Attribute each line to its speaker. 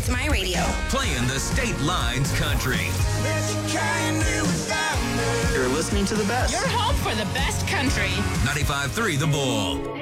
Speaker 1: with My Radio.
Speaker 2: Playing the state lines country.
Speaker 3: You're listening to the best.
Speaker 1: Your home for the best country.
Speaker 2: 95.3 The Bull.